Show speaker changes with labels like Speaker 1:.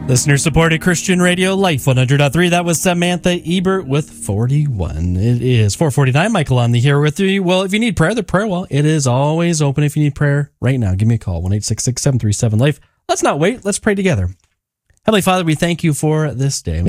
Speaker 1: Listener-supported Christian Radio, Life 100.3. That was Samantha Ebert with 41. It is 4:49. Michael on the here with you. Well, if you need prayer, the prayer wall, it is always open. If you need prayer right now, give me a call, 1-866-737-LIFE. Let's not wait. Let's pray together. Heavenly Father, we thank you for this day.